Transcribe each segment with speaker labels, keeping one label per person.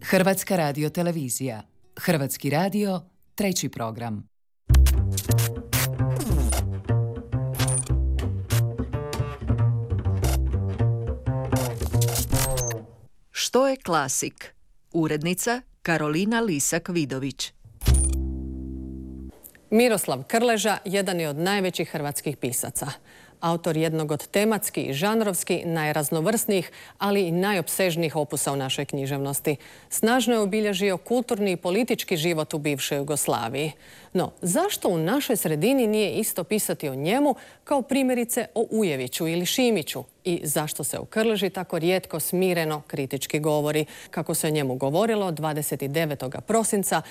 Speaker 1: Hrvatska radiotelevizija. Hrvatski radio, treći program.
Speaker 2: Što je klasik? Urednica Karolina Lisak-Vidović.
Speaker 3: Miroslav Krleža jedan je od najvećih hrvatskih pisaca. Autor jednog od tematski i žanrovski najraznovrsnijih, ali i najopsežnijih opusa u našoj književnosti. Snažno je obilježio kulturni i politički život u bivšoj Jugoslaviji. No, zašto u našoj sredini nije isto pisati o njemu kao primjerice o Ujeviću ili Šimiću? I zašto se o Krleži tako rijetko smireno kritički govori, kako se o njemu govorilo 29. prosinca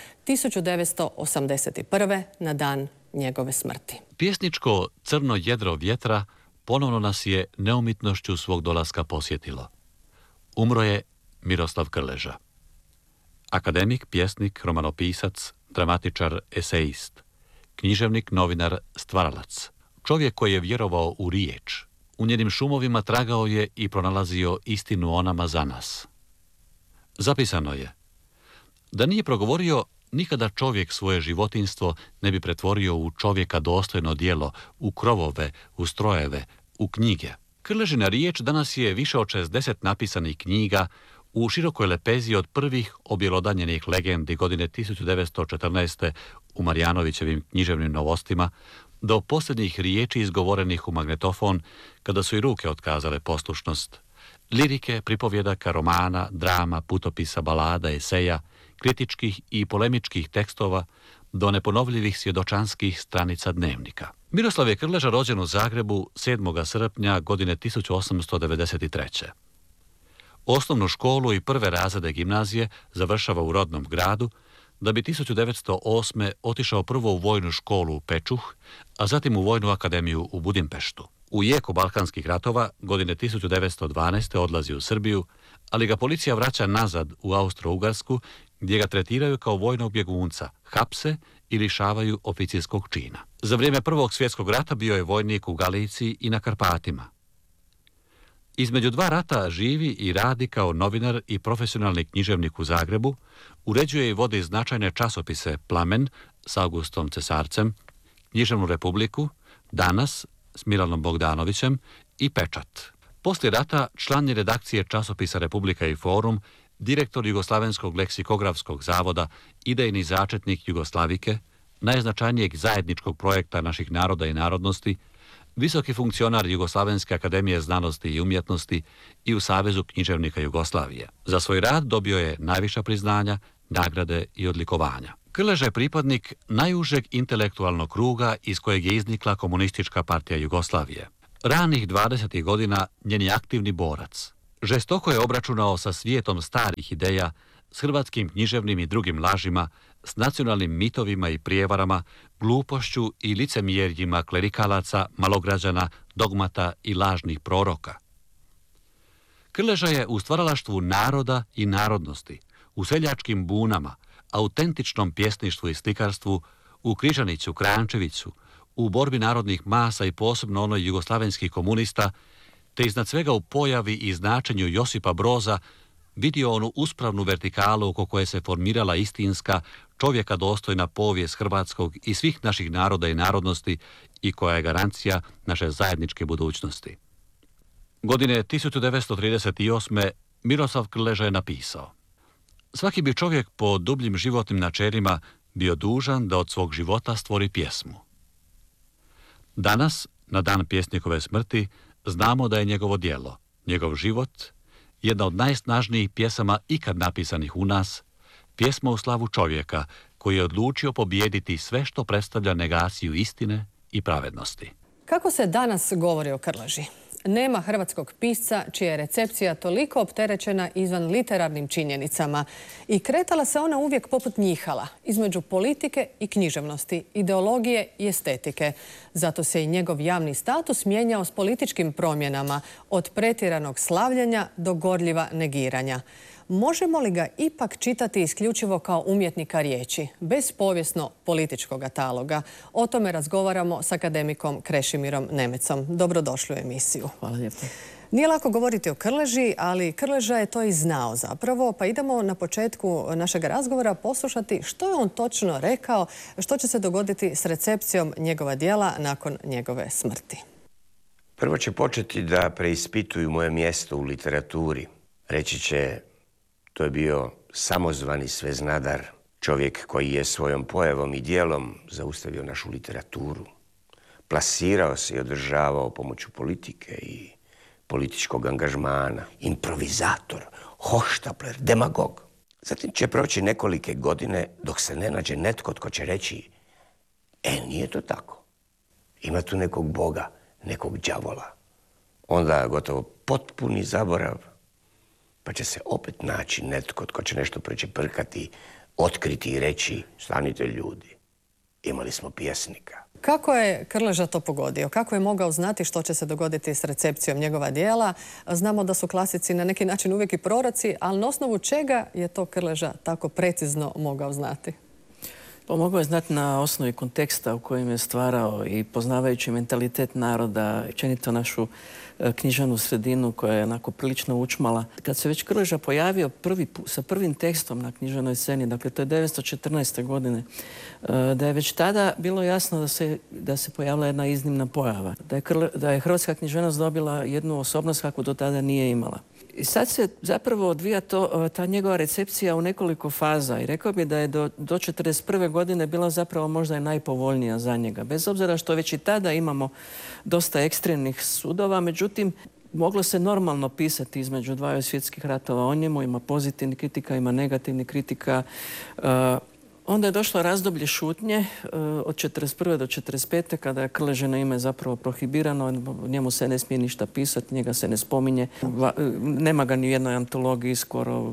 Speaker 3: 1981. na dan njegove smrti?
Speaker 4: Pjesničko crno jedro vjetra ponovno nas je neumitnošću svog dolaska posjetilo. Umro je Miroslav Krleža. Akademik, pjesnik, romanopisac, dramatičar, esejist, književnik, novinar, stvaralac. Čovjek koji je vjerovao u riječ. U njenim šumovima tragao je i pronalazio istinu o nama za nas. Zapisano je: da nije progovorio, nikada čovjek svoje životinjstvo ne bi pretvorio u čovjeka dostojno djelo, u krovove, u strojeve, u knjige. Krležina riječ danas je više od 60 napisanih knjiga u širokoj lepezi od prvih objelodanjenih legendi godine 1914. u Marjanovićevim književnim novostima do posljednjih riječi izgovorenih u magnetofon kada su i ruke otkazale poslušnost. Lirike, pripovjedaka, romana, drama, putopisa, balada, eseja, kritičkih i polemičkih tekstova do neponovljivih svjedočanskih stranica dnevnika. Miroslav je Krleža rođen u Zagrebu 7. srpnja godine 1893. Osnovnu školu i prve razrede gimnazije završava u rodnom gradu, da bi 1908. otišao prvo u vojnu školu u Pečuh, a zatim u Vojnu akademiju u Budimpeštu. U jeku Balkanskih ratova godine 1912. odlazi u Srbiju, ali ga policija vraća nazad u Austro-Ugarsku, gdje ga tretiraju kao vojnog bjegunca, hapse i lišavaju oficirskog čina. Za vrijeme Prvog svjetskog rata bio je vojnik u Galiciji i na Karpatima. Između dva rata živi i radi kao novinar i profesionalni književnik u Zagrebu, uređuje i vodi značajne časopise Plamen s Augustom Cesarcem, Književnu Republiku, Danas s Milanom Bogdanovićem i Pečat. Poslije rata član je redakcije časopisa Republika i Forum, direktor Jugoslavenskog leksikografskog zavoda, idejni začetnik Jugoslavike, najznačajnijeg zajedničkog projekta naših naroda i narodnosti, visoki funkcionar Jugoslavenske akademije znanosti i umjetnosti i u Savezu književnika Jugoslavije. Za svoj rad dobio je najviša priznanja, nagrade i odlikovanja. Krleža je pripadnik najužeg intelektualnog kruga iz kojeg je iznikla Komunistička partija Jugoslavije. Ranih 20. godina njen je aktivni borac. Žestoko je obračunao sa svijetom starih ideja, s hrvatskim književnim i drugim lažima, s nacionalnim mitovima i prijevarama, glupošću i licemjerjima klerikalaca, malograđana, dogmata i lažnih proroka. Krleža je u stvaralaštvu naroda i narodnosti, u seljačkim bunama, autentičnom pjesništvu i slikarstvu, u Križaniću, Krančeviću, u borbi narodnih masa i posebno onoj jugoslavenskih komunista, te iznad svega u pojavi i značenju Josipa Broza vidio onu uspravnu vertikalu oko koje se formirala istinska, čovjeka dostojna povijest hrvatskog i svih naših naroda i narodnosti i koja je garancija naše zajedničke budućnosti. Godine 1938. Miroslav Krleža je napisao: svaki bi čovjek po dubljim životnim načelima bio dužan da od svog života stvori pjesmu. Danas, na dan pjesnikove smrti, znamo da je njegovo djelo, njegov život, jedna od najsnažnijih pjesama ikad napisanih u nas, pjesma u slavu čovjeka koji je odlučio pobijediti sve što predstavlja negaciju istine i pravednosti.
Speaker 3: Kako se danas govori o Krleži? Nema hrvatskog pisca čija je recepcija toliko opterećena izvan literarnim činjenicama i kretala se ona uvijek poput njihala, između politike i književnosti, ideologije i estetike. Zato se i njegov javni status mijenjao s političkim promjenama, od pretjeranog slavljenja do gorljiva negiranja. Možemo li ga ipak čitati isključivo kao umjetnika riječi, bez povijesno-političkog taloga? O tome razgovaramo s akademikom Krešimirom Nemecom. Dobrodošli u emisiju.
Speaker 5: Hvala lijepo.
Speaker 3: Nije lako govoriti o Krleži, ali Krleža je to i znao zapravo, pa idemo na početku našeg razgovora poslušati što je on točno rekao, što će se dogoditi s recepcijom njegova djela nakon njegove smrti.
Speaker 5: Prvo će početi da preispituju moje mjesto u literaturi. Reći će, to je bio samozvani sveznadar, čovjek koji je svojom pojavom i djelom zaustavio našu literaturu. Plasirao se i održavao pomoću politike i političkog angažmana. Improvizator, hoštapler, demagog. Zatim će proći nekolike godine dok se ne nađe netko tko će reći nije to tako. Ima tu nekog boga, nekog đavola. Onda gotovo potpuni zaborav, pa će se opet naći netko tko će nešto prečeprkati, otkriti i reći stanite ljudi, imali smo pjesnika.
Speaker 3: Kako je Krleža to pogodio? Kako je mogao znati što će se dogoditi s recepcijom njegova djela? Znamo da su klasici na neki način uvijek i proroci, ali na osnovu čega je to Krleža tako precizno mogao znati?
Speaker 6: Pa mogao je znati na osnovi konteksta u kojem je stvarao i poznavajući mentalitet naroda, općenito našu književnu sredinu koja je onako prilično učmala. Kad se već Krleža pojavio sa prvim tekstom na književnoj sceni, dakle to je 1914. godine, da je već tada bilo jasno da se pojavila jedna iznimna pojava. Da je hrvatska književnost dobila jednu osobnost kakvu do tada nije imala. I sad se zapravo odvija ta njegova recepcija u nekoliko faza i rekao bi da je do 1941. godine bila zapravo možda i najpovoljnija za njega. Bez obzira što već i tada imamo dosta ekstremnih sudova, međutim, moglo se normalno pisati između dvaju svjetskih ratova o njemu, ima pozitivnih kritika, ima negativnih kritika. Onda je došlo razdoblje šutnje od 1941. do 1945. kada je Krležino ime zapravo prohibirano, njemu se ne smije ništa pisati, njega se ne spominje, nema ga ni u jednoj antologiji skoro.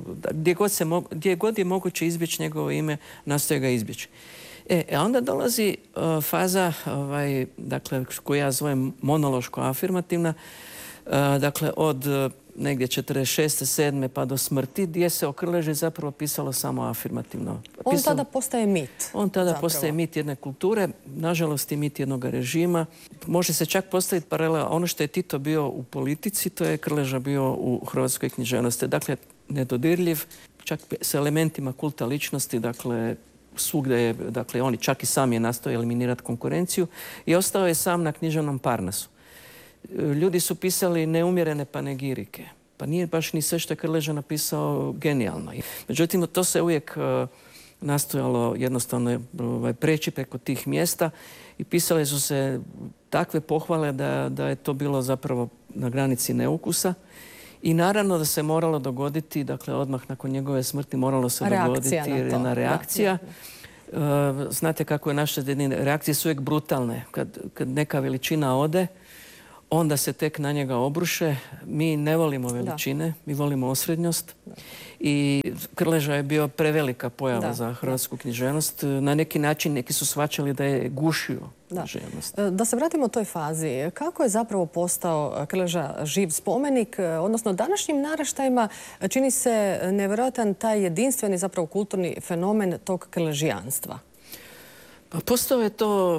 Speaker 6: Gdje god je moguće izbjeći njegovo ime, nastoje ga izbjeći. A onda dolazi faza, dakle, koju ja zovem monološko-afirmativna, dakle, od negdje 46. 7. pa do smrti, gdje se o Krleži zapravo pisalo samo afirmativno.
Speaker 3: On tada postaje mit.
Speaker 6: On tada postaje mit jedne kulture, nažalost i mit jednog režima. Može se čak postaviti paralela. Ono što je Tito bio u politici, to je Krleža bio u hrvatskoj književnosti. Dakle, nedodirljiv, čak s elementima kulta ličnosti, dakle, svugdje je, dakle, on čak i sam je nastao eliminirati konkurenciju i ostao je sam na književnom Parnasu. Ljudi su pisali neumjerene panegirike. Pa nije baš ni sve što je Krleža napisao genijalno. Međutim, to se uvijek nastojalo jednostavno preći preko tih mjesta i pisale su se takve pohvale da je to bilo zapravo na granici neukusa. I naravno da se moralo dogoditi, dakle odmah nakon njegove smrti moralo se dogoditi jedna reakcija. Znate kako je naše reakcije su uvijek brutalne. Kad neka veličina ode, onda se tek na njega obruše. Mi ne volimo veličine, mi volimo osrednjost. I Krleža je bio prevelika pojava za hrvatsku književnost. Na neki način neki su shvaćali da je gušio književnost.
Speaker 3: Da se vratimo toj fazi. Kako je zapravo postao Krleža živ spomenik? Odnosno, današnjim naraštajima čini se nevjerojatan taj jedinstveni zapravo kulturni fenomen tog krležijanstva.
Speaker 6: Pa postao je to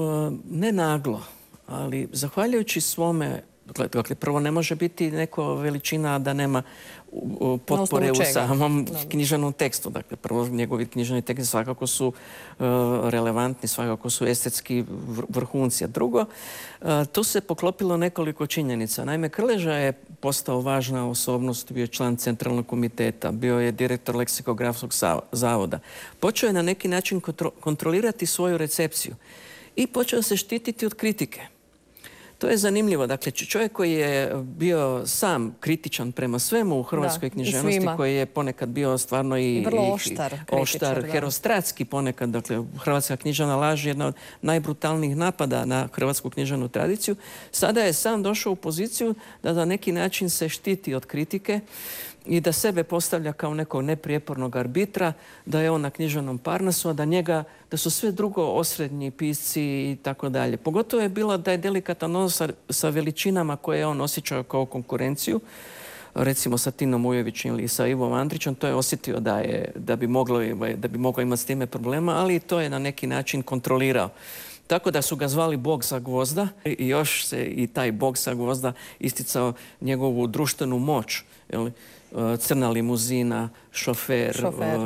Speaker 6: ne naglo, ali zahvaljujući svome, dakle, prvo ne može biti neko veličina da nema potpore u samom književnom tekstu. Dakle, prvo njegovi književni teksti svakako su relevantni, svakako su estetski vrhunci. A drugo, tu se poklopilo nekoliko činjenica. Naime, Krleža je postao važna osobnost, bio je član centralnog komiteta, bio je direktor leksikografskog zavoda. Počeo je na neki način kontrolirati svoju recepciju i počeo se štititi od kritike. To je zanimljivo. Dakle, čovjek koji je bio sam kritičan prema svemu u hrvatskoj književnosti, koji je ponekad bio stvarno i oštar, herostratski ponekad. Dakle, hrvatska književna laž je jedna od najbrutalnijih napada na hrvatsku književnu tradiciju. Sada je sam došao u poziciju da na neki način se štiti od kritike i da sebe postavlja kao nekog neprijepornog arbitra, da je on na književnom Parnasu, a da su sve drugo osrednji pisci i tako dalje. Pogotovo je bilo da je delikatan odnos sa veličinama koje je on osjećao kao konkurenciju, recimo sa Tinom Ujevićem ili sa Ivom Andrićem. To je osjetio da bi mogao imati s time problema, ali to je na neki način kontrolirao. Tako da su ga zvali Bog sa gvozda i još se i taj Bog sa gvozda isticao njegovu društvenu moć. Crna limuzina, šofer.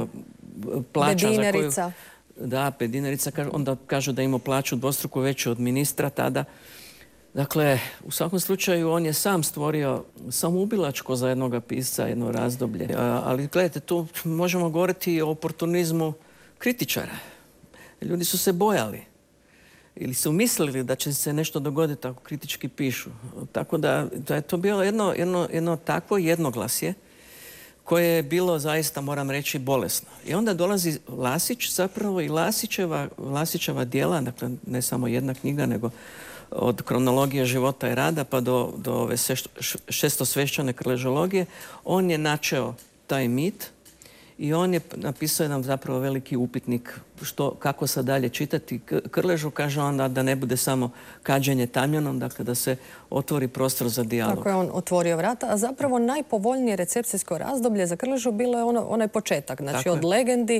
Speaker 6: Plaća
Speaker 3: pedinerica.
Speaker 6: Pedinerica. Onda kažu da ima plaću dvostruko veću od ministra tada. Dakle, u svakom slučaju on je sam stvorio samoubilačko za jednoga pisca jedno razdoblje. Ali gledajte, tu možemo govoriti o oportunizmu kritičara. Ljudi su se bojali ili su mislili da će se nešto dogoditi ako kritički pišu. Tako da je to bilo jedno takvo jednoglasje koje je bilo zaista, moram reći, bolesno. I onda dolazi Lasić zapravo i Lasićeva djela, dakle ne samo jedna knjiga, nego od kronologije života i rada pa do ove šestosvešćane krležologije, on je načeo taj mit i on je napisao jedan zapravo veliki upitnik kako se dalje čitati Krležu. Kaže onda da ne bude samo kađenje tamjanom, dakle da se otvori prostor za dijalog.
Speaker 3: Tako je on otvorio vrata, a zapravo najpovoljnije recepcijsko razdoblje za Krležu bilo je onaj početak, znači od legendi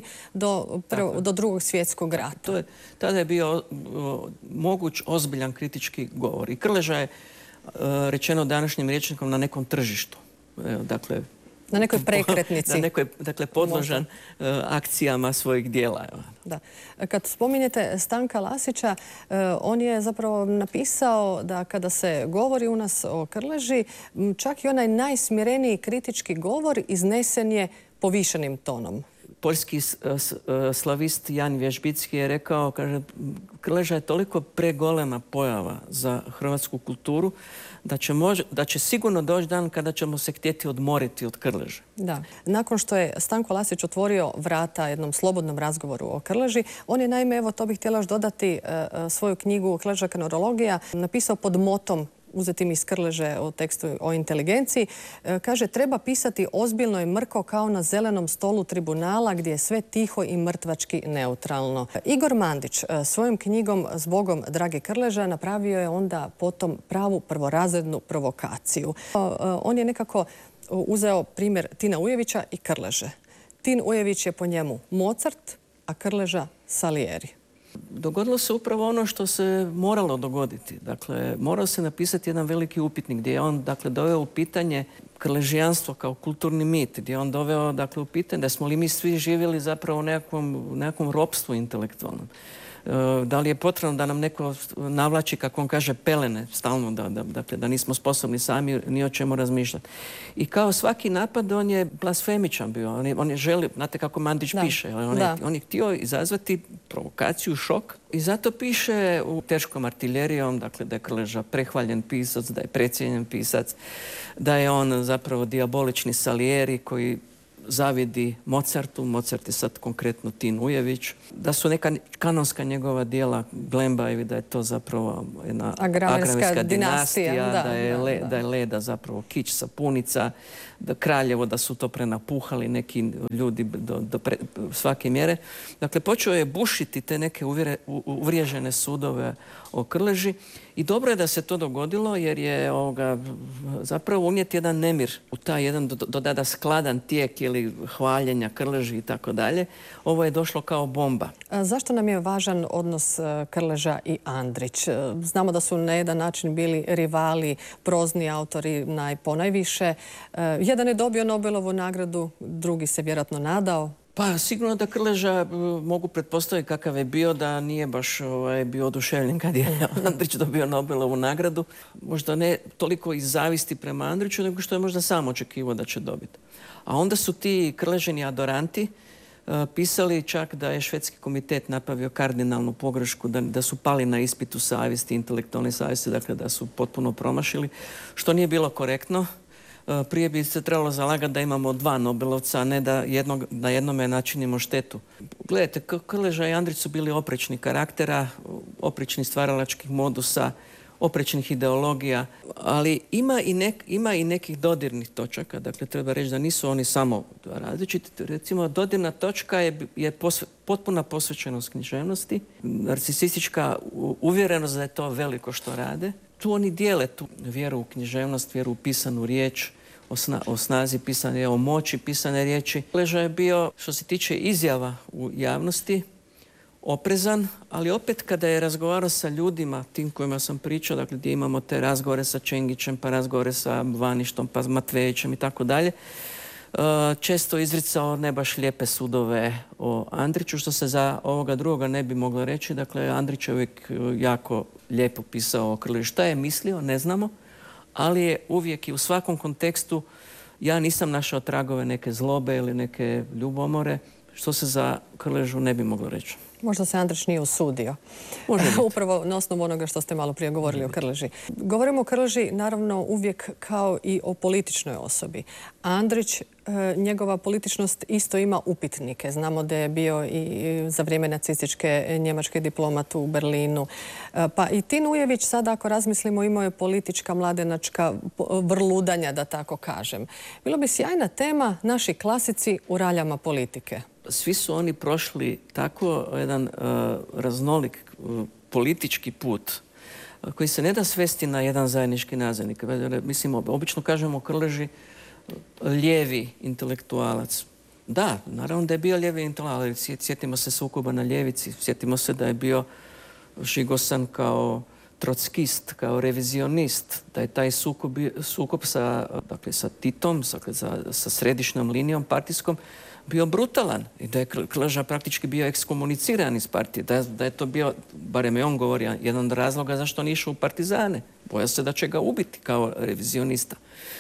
Speaker 3: do Drugog svjetskog rata.
Speaker 6: Tada je bio moguć ozbiljan kritički govor. I Krleža je, rečeno današnjim rječnikom, na nekom tržištu. Dakle,
Speaker 3: na nekoj prekretnici.
Speaker 6: Dakle, podložan akcijama svojih djela.
Speaker 3: Da. Kad spominjete Stanka Lasića, on je zapravo napisao da kada se govori u nas o Krleži, čak i onaj najsmireniji kritički govor iznesen je povišenim tonom.
Speaker 6: Poljski slavist Jan Vježbicki je rekao, kaže, Krleža je toliko pregolema pojava za hrvatsku kulturu da će sigurno doći dan kada ćemo se htjeti odmoriti od Krleže.
Speaker 3: Da. Nakon što je Stanko Lasić otvorio vrata jednom slobodnom razgovoru o Krleži, on je naime, evo to bih htjela još dodati, svoju knjigu Krleža kronologija napisao pod motom uzetim iz Krleže o tekstu o inteligenciji. Kaže, treba pisati ozbiljno i mrko kao na zelenom stolu tribunala gdje je sve tiho i mrtvački neutralno. Igor Mandić svojom knjigom Zbogom dragi Krleža napravio je onda potom pravu prvorazrednu provokaciju. On je nekako uzeo primjer Tina Ujevića i Krleže. Tin Ujević je po njemu Mozart, a Krleža Salieri.
Speaker 6: Dogodilo se upravo ono što se moralo dogoditi. Dakle, morao se napisati jedan veliki upitnik gdje je on doveo u pitanje krležijanstvo kao kulturni mit, gdje je on doveo u pitanje da smo li mi svi živjeli zapravo u nekakvom ropstvu intelektualnom. Da li je potrebno da nam neko navlači, kako on kaže, pelene stalno, da nismo sposobni sami ni o čemu razmišljati. I kao svaki napad, on je blasfemičan bio. On je želio, znate kako Mandić piše, on je htio izazvati provokaciju, šok. I zato piše u teškom artiljerijom, dakle da je Krleža prehvaljen pisac, da je precijenjen pisac, da je on zapravo dijabolični Salieri koji zavidi Mozartu. Mozart je sad konkretno Tin Ujević. Da su neka kanonska njegova dijela Glembajevi, da je to zapravo jedna agraverska dinastija, da je Leda zapravo kić sapunica, da Kraljevo, da su to prenapuhali neki ljudi do svake mjere. Dakle, počeo je bušiti te neke uvriježene sudove o Krleži i dobro je da se to dogodilo jer je zapravo unijeti jedan nemir u taj jedan dodada skladan tijek ili hvaljenja Krleži i tako dalje. Ovo je došlo kao bomba.
Speaker 3: Zašto nam je važan odnos Krleža i Andrić? Znamo da su na jedan način bili rivali, prozni autori ponajviše. Jedan je dobio Nobelovu nagradu, drugi se vjerojatno nadao.
Speaker 6: Pa sigurno da Krleža mogu pretpostaviti kakav je bio, da nije baš bio oduševljen kad je Andrić dobio Nobelovu nagradu. Možda ne toliko iz zavisti prema Andriću, nego što je možda sam očekivao da će dobiti. A onda su ti Krležini adoranti pisali čak da je švedski komitet napravio kardinalnu pogrešku, da su pali na ispitu savjesti, intelektualne savjesti, dakle da su potpuno promašili, što nije bilo korektno. Prije bi se trebalo zalagati da imamo dva Nobelovca, a ne da jednome načinimo štetu. Gledajte, Krleža i Andrić su bili oprečni karaktera, oprečni stvaralačkih modusa, oprečnih ideologija, ali ima i nekih dodirnih točaka. Dakle, treba reći da nisu oni samo različiti. Recimo, dodirna točka je potpuna posvećenost književnosti, narcisistička uvjerenost da je to veliko što rade. Tu oni dijele tu vjeru u književnost, vjeru u pisanu riječ, o snazi pisane, o moći pisane riječi. Krleža je bio, što se tiče izjava u javnosti, oprezan, ali opet kada je razgovarao sa ljudima, tim kojima sam pričao, dakle gdje imamo te razgovore sa Čengićem, pa razgovore sa Vaništom, pa Matvejićem i tako dalje, često izricao ne baš lijepe sudove o Andriću, što se za ovoga drugoga ne bi moglo reći. Dakle, Andrić je uvijek jako lijepo pisao o Krleži. Šta je mislio, ne znamo, ali je uvijek i u svakom kontekstu, ja nisam našao tragove neke zlobe ili neke ljubomore, što se za Krležu ne bi moglo reći.
Speaker 3: Možda se Andrić nije usudio. Upravo na osnovu onoga što ste malo prije govorili o Krleži. Govorimo o Krleži naravno uvijek kao i o političnoj osobi. Andrić, njegova političnost isto ima upitnike. Znamo da je bio i za vrijeme nacističke njemačke diplomat u Berlinu. Pa i Tin Ujević sad, ako razmislimo, imao je politička mladenačka vrludanja, da tako kažem. Bilo bi sjajna tema naši klasici u raljama politike.
Speaker 6: Svi su oni prošli tako jedan raznolik politički put koji se ne da svesti na jedan zajednički nazivnik. Mislim, obično kažemo o Krleži lijevi intelektualac. Da, naravno da je bio lijevi intelektualac, ali sjetimo se sukoba na ljevici, sjetimo se da je bio žigosan kao trockist, kao revizionist, da je taj sukob sa Titom, sa središnjom linijom partijskom, bio brutalan i da je Krleža praktički bio ekskomuniciran iz partije, da je to bio, barem je on govorio, jedan od razloga zašto nije išao u partizane. Bojao se da će ga ubiti kao revizionista.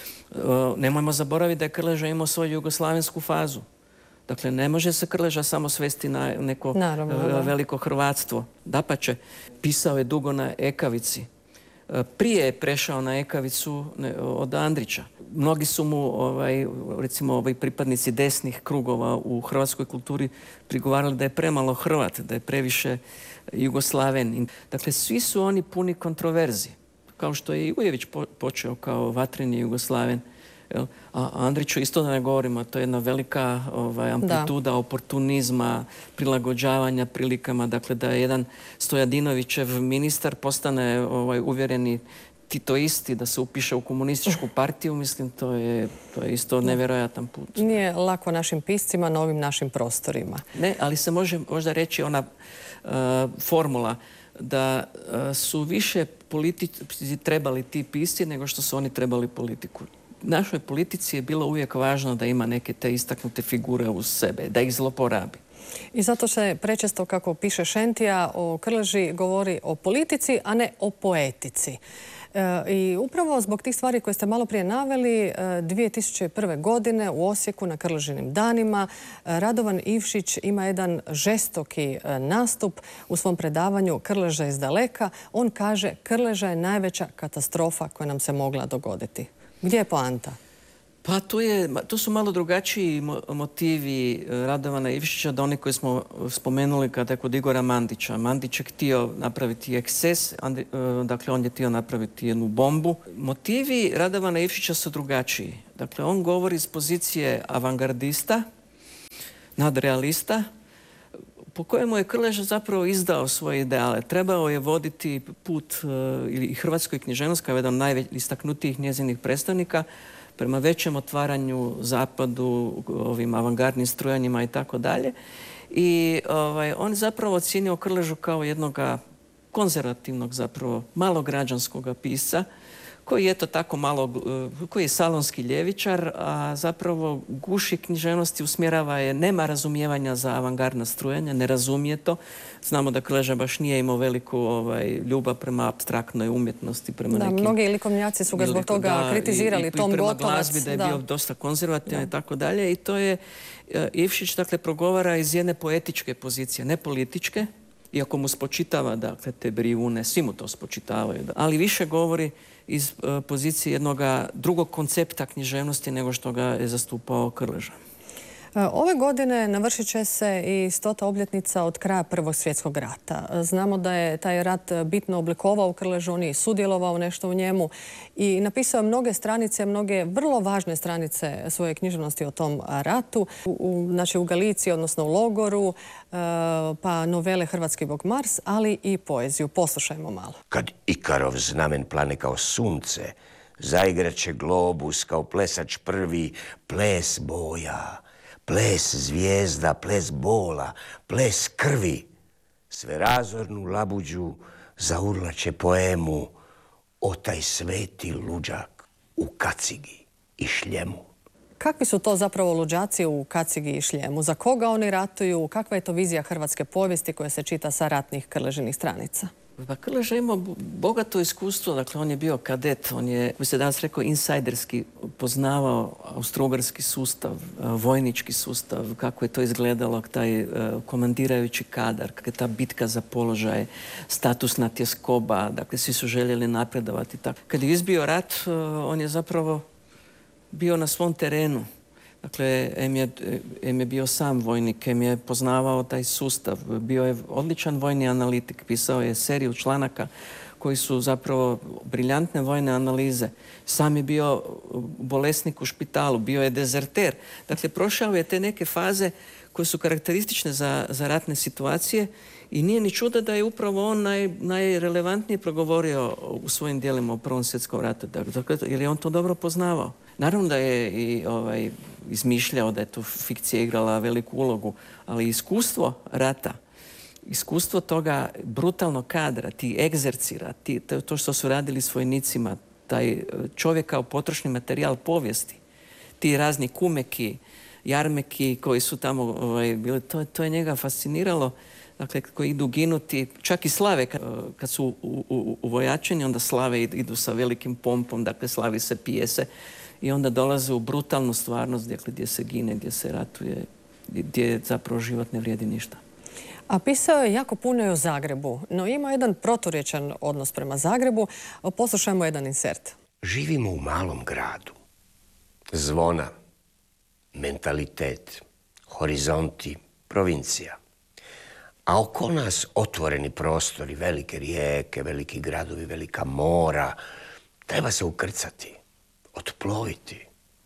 Speaker 6: Nemojmo zaboraviti da je Krleža imao svoju jugoslavensku fazu. Dakle, ne može se Krleža samo svesti na neko veliko hrvatstvo. Dapače, pisao je dugo na ekavici. Prije je prešao na ekavicu od Andrića. Mnogi su mu, recimo, pripadnici desnih krugova u hrvatskoj kulturi prigovarali da je premalo Hrvat, da je previše Jugoslaven. Dakle, svi su oni puni kontroverzi. Kao što je i Ujević počeo kao vatreni Jugoslaven. A Andriću isto da ne govorimo, to je jedna velika amplituda oportunizma, prilagođavanja prilikama. Dakle, da je jedan Stojadinovićev ministar postane uvjereni titoisti, da se upiše u komunističku partiju, mislim, to je isto nevjerojatan put.
Speaker 3: Nije lako našim piscima na ovim našim prostorima.
Speaker 6: Ne, ali se može možda reći ona formula da su više politici trebali ti pisci nego što su oni trebali politiku. Našoj politici je bilo uvijek važno da ima neke te istaknute figure uz sebe, da ih zloporabi.
Speaker 3: I zato se prečesto, kako piše Šentija, o Krleži govori o politici, a ne o poetici. I upravo zbog tih stvari koje ste malo prije naveli, 2001. godine u Osijeku na Krležinim danima Radovan Ivšić ima jedan žestoki nastup u svom predavanju Krleža iz daleka. On kaže: Krleža je najveća katastrofa koja nam se mogla dogoditi. Gdje je poanta?
Speaker 6: Pa to su malo drugačiji motivi Radovana Ivšića od onih koje smo spomenuli kada je kod Igora Mandića. Mandić je htio napraviti eksces, dakle on je htio napraviti jednu bombu. Motivi Radovana Ivšića su drugačiji. Dakle, on govori iz pozicije avangardista, nadrealista, po kojemu je Krleža zapravo izdao svoje ideale. Trebao je voditi put i hrvatskoj književnosti kao jedan najistaknutijih njezinih predstavnika prema većem otvaranju zapadu, ovim avangardnim strujanjima i tako dalje. I on zapravo ocijenio Krležu kao jednog konzervativnog, zapravo malograđanskog pisca, koji je to tako malo, koji je salonski ljevičar, a zapravo guši književnosti, usmjerava je, nema razumijevanja za avangardna strujanja, ne razumije to. Znamo da Krleža baš nije imao veliku ljubav prema apstraktnoj umjetnosti, prema nekim...
Speaker 3: Mnogi likovnjaci su ga zbog toga kritizirali, Tom Gotovac.
Speaker 6: I prema glazbi da je bio dosta konzervativan i tako dalje. I to je Ivšić, dakle, progovara iz jedne poetičke pozicije, ne političke, iako mu spočitava, dakle, te brijune, svi mu to spočitavaju, ali više govori iz pozicije jednog drugog koncepta književnosti nego što ga je zastupao Krleža.
Speaker 3: Ove godine navršit će se i 100. obljetnica od kraja Prvog svjetskog rata. Znamo da je taj rat bitno oblikovao Krležu, on je sudjelovao nešto u njemu i napisao mnoge stranice, mnoge vrlo važne stranice svoje književnosti o tom ratu. Znači u Galiciji, odnosno u logoru, pa novele Hrvatski bog Mars, ali i poeziju. Poslušajmo malo.
Speaker 5: Kad Ikarov znamen plane kao sunce, zaigraće globus kao plesač prvi, ples boja, ples zvijezda, ples bola, ples krvi. sverazornu labuđu zaurlaće poemu o taj sveti luđak u kacigi i šljemu.
Speaker 3: Kakvi su to zapravo luđaci u kacigi i šljemu? Za koga oni ratuju? Kakva je to vizija hrvatske povijesti koja se čita sa ratnih Krležinih stranica?
Speaker 6: Pa Krleža ima bogato iskustvo, dakle on je bio kadet, on je, bi se danas rekao, insajderski poznavao austro-ugarski sustav, vojnički sustav, kako je to izgledalo, taj komandirajući kadar, kako je ta bitka za položaj, statusna tjeskoba, dakle svi su željeli napredovati. Tako. Kad je izbio rat, on je zapravo bio na svom terenu. Dakle, em je bio sam vojnik, em je poznavao taj sustav, bio je odličan vojni analitik, pisao je seriju članaka koji su zapravo briljantne vojne analize. Sam je bio bolesnik u špitalu, bio je dezerter. Dakle, prošao je te neke faze koje su karakteristične za ratne situacije i nije ni čudo da je upravo on najrelevantnije progovorio u svojim djelima o Prvom svjetskom ratu. Dakle, jer je on to dobro poznavao. Naravno da je i izmišljao da je tu fikcija igrala veliku ulogu, ali iskustvo rata, iskustvo toga brutalnog kadra, ti egzercira, to što su radili s vojnicima, taj čovjek kao potrošni materijal povijesti, ti razni kumeki, jarmeki koji su tamo bili, to je njega fasciniralo. Dakle, koji idu ginuti, čak i slave kad su uvojačeni, onda slave idu sa velikim pompom, dakle slavi se, pije se i onda dolaze u brutalnu stvarnost, dakle, gdje se gine, gdje se ratuje, gdje zapravo život ne vrijedi ništa.
Speaker 3: A pisao je jako puno i o Zagrebu, no ima jedan proturječan odnos prema Zagrebu. Poslušajmo jedan insert.
Speaker 5: Živimo u malom gradu. Zvona, mentalitet, horizonti, provincija. A oko nas otvoreni prostori, velike rijeke, veliki gradovi, velika mora. Treba se ukrcati, otploviti.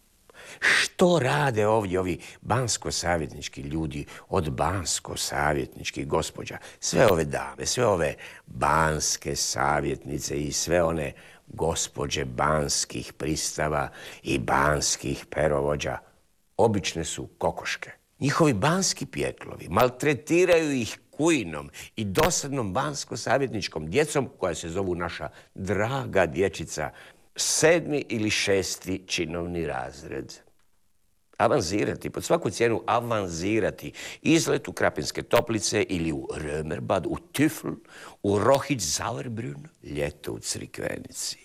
Speaker 5: Što rade ovdje ovi bansko-savjetnički ljudi od bansko-savjetničkih gospođa? Sve ove dame, sve ove banske savjetnice i sve one gospođe banskih pristava i banskih perovođa obične su kokoške. Njihovi banski pjetlovi maltretiraju ih kujinom i dosadnom bansko-savjetničkom djecom koja se zovu naša draga dječica 7. ili 6. činovni razred. Avanzirati, pod svaku cijenu avanzirati. Izlet u Krapinske Toplice ili u Römerbad, u Tüfl, u Rohić Sauerbrunn, ljeto u Crikvenici.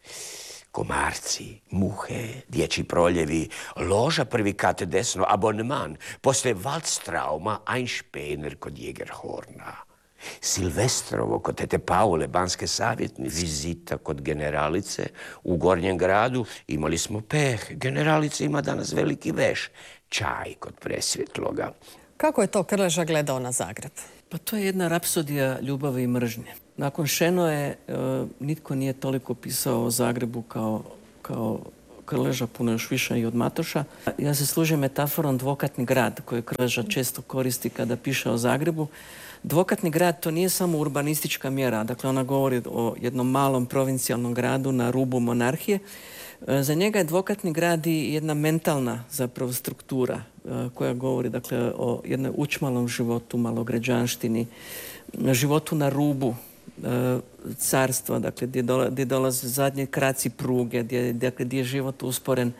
Speaker 5: Komarci, muhe, dječji proljevi, loža prvi kat desno, aboneman, poslije Waldstrauma, Einspener kod Jägerhorna. Silvestrovo kod tete Paule, banske savjetnice, vizita kod generalice u Gornjem gradu. Imali smo peh, generalica ima danas veliki veš, čaj kod Presvjetloga.
Speaker 3: Kako je to Krleža gledao na Zagreb?
Speaker 6: Pa to je jedna rapsodija ljubavi i mržnje. Nakon Šenoe nitko nije toliko pisao o Zagrebu kao Krleža, puno još više i od Matoša. Ja se služim metaforom dvokatni grad koju Krleža često koristi kada piše o Zagrebu. Dvokatni grad to nije samo urbanistička mjera, dakle ona govori o jednom malom provincijalnom gradu na rubu monarhije. Za njega je dvokatni grad i jedna mentalna zapravo struktura koja govori dakle o jednom učmalom životu, malograđanštini, životu na rubu carstva, dakle gdje dolaze zadnji kraci pruge, gdje je život usporen